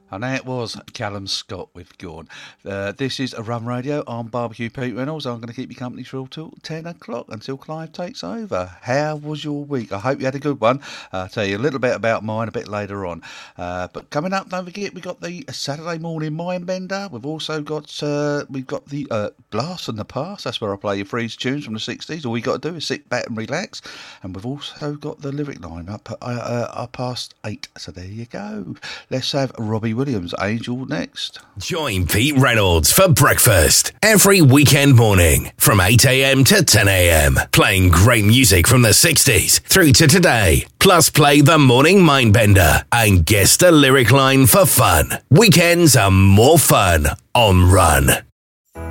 And that was Callum Scott with Gorn. This is a Run Radio. I'm Barbecue Pete Reynolds. I'm going to keep you company through till 10 o'clock until Clive takes over. How was your week? I hope you had a good one. I'll tell you a little bit about mine a bit later on. But coming up, don't forget, we've got the Saturday morning Mindbender. We've also got the Blast from the Past. That's where I play your freeze tunes from the 60s. All you got to do is sit back and relax. And we've also got the lyric line up at past 8. So there you go. Let's have Robbie Williams, Angel, next. Join Pete Reynolds for breakfast every weekend morning from 8 a.m. to 10 a.m. Playing great music from the 60s through to today. Plus play the morning Mindbender and guess the lyric line for fun. Weekends are more fun on Run.